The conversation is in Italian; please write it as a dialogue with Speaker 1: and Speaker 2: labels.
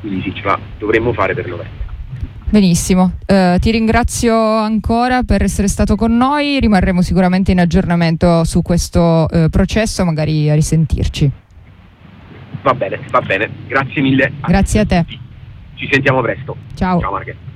Speaker 1: quindi sì, ce la dovremmo fare per novembre.
Speaker 2: Benissimo, ti ringrazio ancora per essere stato con noi, rimarremo sicuramente in aggiornamento su questo processo, magari a risentirci.
Speaker 1: Va bene, grazie mille.
Speaker 2: Grazie a te.
Speaker 1: Ci sentiamo presto.
Speaker 2: Ciao.
Speaker 1: Ciao Marghe.